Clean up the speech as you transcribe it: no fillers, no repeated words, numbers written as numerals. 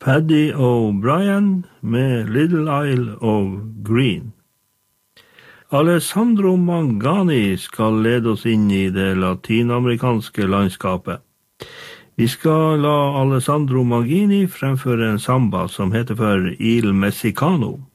Paddy O'Brien med Little Isle of Green. Alessandro Mangani skal lede oss inn i det latinamerikanske landskapet. Vi skal la Alessandro Mangini fremføre en samba som heter for Il Messicano.